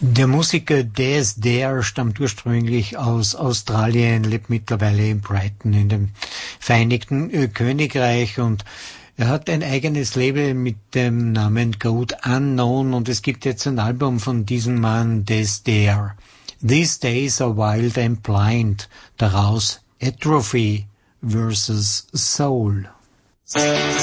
Der Musiker Des Dare stammt ursprünglich aus Australien, lebt mittlerweile in Brighton in dem Vereinigten Königreich und er hat ein eigenes Label mit dem Namen Code Unknown und es gibt jetzt ein Album von diesem Mann Des Dare. These Days Are Wild and Blind, daraus Atrophy vs. Soul.